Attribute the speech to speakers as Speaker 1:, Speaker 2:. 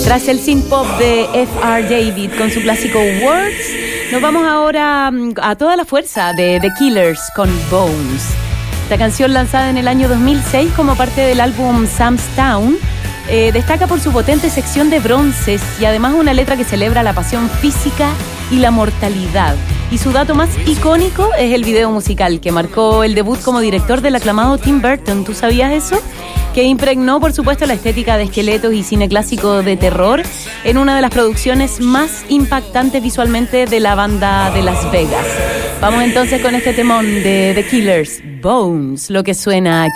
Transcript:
Speaker 1: Tras el synth pop de F.R. David con su clásico Words, nos vamos ahora a toda la fuerza de The Killers con Bones. Esta canción, lanzada en el año 2006 como parte del álbum Sam's Town, destaca por su potente sección de bronces y además una letra que celebra la pasión física y la mortalidad. Y su dato más icónico es el video musical que marcó el debut como director del aclamado Tim Burton. ¿Tú sabías eso? Que impregnó, por supuesto, la estética de esqueletos y cine clásico de terror en una de las producciones más impactantes visualmente de la banda de Las Vegas. Vamos entonces con este temón de The Killers, Bones, lo que suena aquí.